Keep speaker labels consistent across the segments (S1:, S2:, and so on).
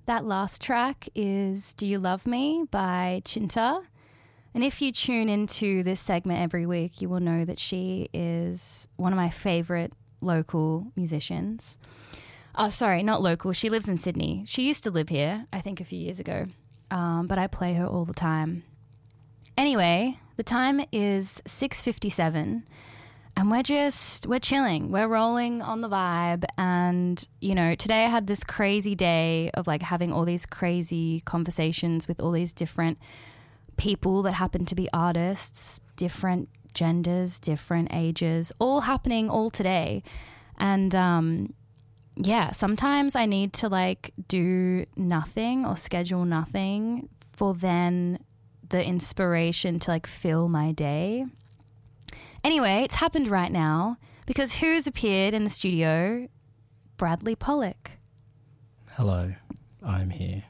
S1: That last track is Do You Love Me by Chinta. And if you tune into this segment every week, you will know that she is one of my favourite local musicians. Oh, sorry, not local. She lives in Sydney. She used to live here, I think a few years ago, but I play her all the time. Anyway, the time is 6:57 and we're chilling. We're rolling on the vibe. And, you know, today I had this crazy day of like having all these crazy conversations with all these different people that happen to be artists, different genders, different ages, all happening all today. And yeah, sometimes I need to like do nothing or schedule nothing for then the inspiration to like fill my day. Anyway, it's happened right now because who's appeared in the studio? Bradley Pollock.
S2: Hello, I'm here.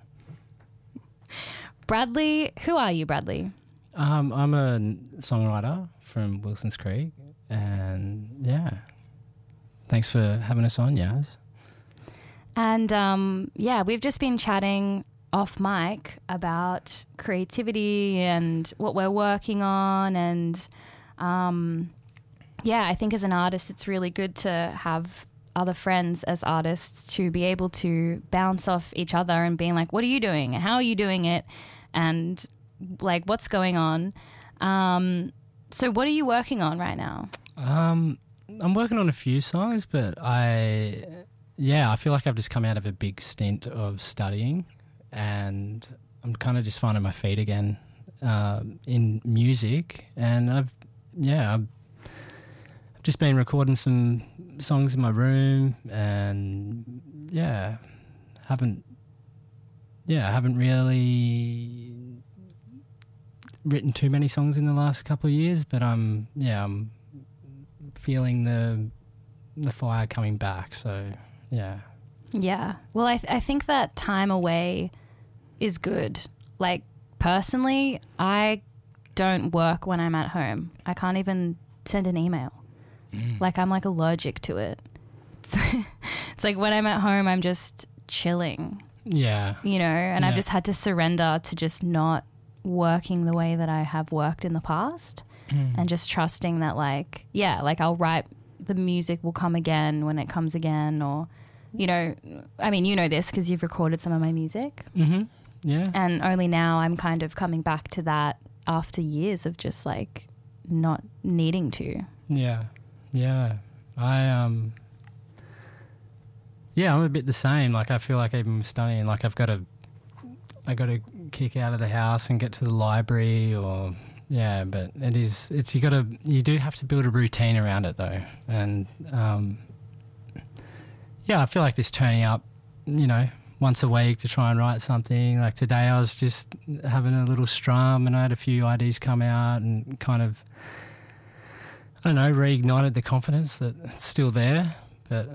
S1: Bradley, who are you, Bradley?
S2: I'm a songwriter from Wilson's Creek, and yeah, thanks for having us on, Yaz.
S1: And yeah, we've just been chatting off mic about creativity and what we're working on. And yeah, I think as an artist, it's really good to have other friends as artists to be able to bounce off each other and being like, what are you doing? And how are you doing it? And like, what's going on? So what are you working on right now?
S2: I'm working on a few songs, but I feel like I've just come out of a big stint of studying, and I'm kind of just finding my feet again in music. And I've just been recording some songs in my room, and haven't really written too many songs in the last couple of years, but I'm feeling the fire coming back. So yeah. Well, I think that time away is good. Like personally, I don't work when I'm at home. I can't even send an email. Like I'm like allergic to it. It's like when I'm at home, I'm just chilling. Yeah.
S1: You know, and I've just had to surrender to just not working the way that I have worked in the past, and just trusting that like I'll write, the music will come again when it comes again, or, you know, I mean, you know this because you've recorded some of my music. Mm-hmm. Yeah. And only now I'm kind of coming back to that after years of just like not needing to.
S2: Yeah. I'm a bit the same. Like I feel like even studying, like I got to kick out of the house and get to the library, or but you do have to build a routine around it though. And I feel like just turning up, you know, once a week to try and write something. Like today I was just having a little strum and I had a few ideas come out and kind of, I don't know, reignited the confidence that it's still there. But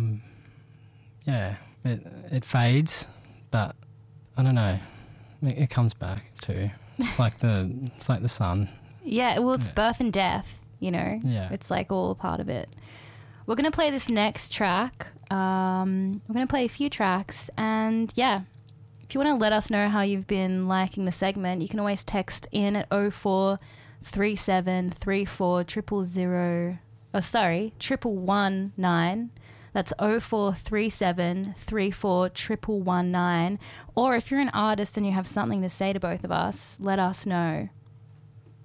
S2: it fades, but I don't know, it comes back too. It's like the sun.
S1: Yeah, well, it's birth and death, you know.
S2: Yeah.
S1: It's like all a part of it. We're going to play this next track. We're going to play a few tracks, and if you want to let us know how you've been liking the segment, you can always text in at 0437 34 000. Oh, sorry, 1119. That's 0437 34 119. Or if you're an artist and you have something to say to both of us, let us know.